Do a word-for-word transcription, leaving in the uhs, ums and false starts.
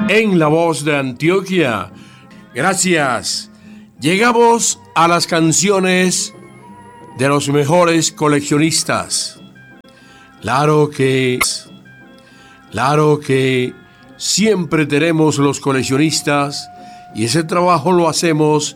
en La Voz de Antioquia. Gracias. Llegamos a las canciones de los mejores coleccionistas. Claro que, claro que siempre tenemos los coleccionistas y ese trabajo lo hacemos